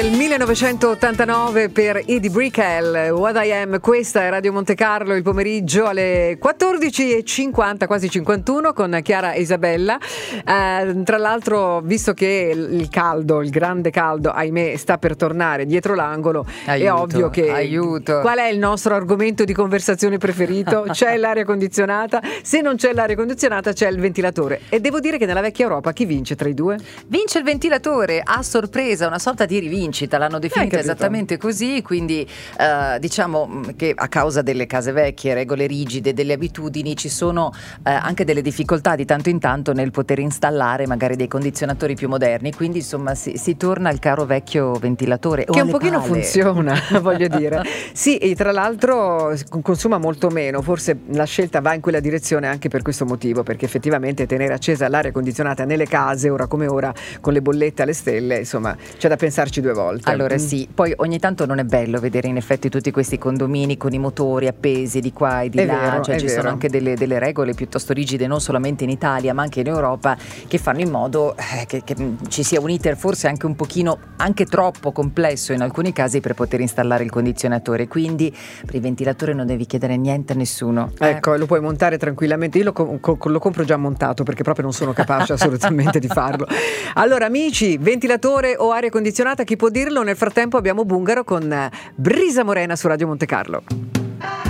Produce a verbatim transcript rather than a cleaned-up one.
Il millenovecentottantanove per Eddie Brickell, What I Am. Questa è Radio Monte Carlo, il pomeriggio alle quattordici e cinquanta, quasi cinquantuno, con Chiara e Isabella. Eh, tra l'altro, visto che il caldo, il grande caldo, ahimè, sta per tornare dietro l'angolo, aiuto, è ovvio che aiuto. Qual è il nostro argomento di conversazione preferito? C'è l'aria condizionata. Se non c'è l'aria condizionata, c'è il ventilatore. E devo dire che nella vecchia Europa chi vince tra i due? Vince il ventilatore a sorpresa, una sorta di rivincita. L'hanno definita esattamente così, quindi eh, diciamo che a causa delle case vecchie, regole rigide, delle abitudini, ci sono eh, anche delle difficoltà di tanto in tanto nel poter installare magari dei condizionatori più moderni, quindi insomma si, si torna al caro vecchio ventilatore che un pochino pale. Funziona, voglio dire. Sì, e tra l'altro consuma molto meno, forse la scelta va in quella direzione anche per questo motivo, perché effettivamente tenere accesa l'aria condizionata nelle case, ora come ora, con le bollette alle stelle, insomma, c'è da pensarci due volte. Allora sì, poi ogni tanto non è bello vedere in effetti tutti questi condomini con i motori appesi di qua e di è là, vero, cioè ci vero. sono anche delle, delle regole piuttosto rigide non solamente in Italia ma anche in Europa, che fanno in modo eh, che, che ci sia un iter forse anche un pochino, anche troppo complesso in alcuni casi per poter installare il condizionatore, quindi per il ventilatore non devi chiedere niente a nessuno. eh. Ecco, lo puoi montare tranquillamente, io lo, co- co- lo compro già montato perché proprio non sono capace assolutamente di farlo. Allora amici, ventilatore o aria condizionata, chi può dirlo? Nel frattempo abbiamo Bungaro con Brisa Morena su Radio Monte Carlo.